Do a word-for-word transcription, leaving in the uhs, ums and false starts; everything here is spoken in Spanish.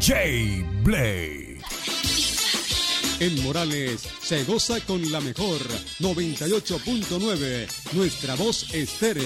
J-Blade. En Morales se goza con la mejor noventa y ocho punto nueve, nuestra voz estéreo.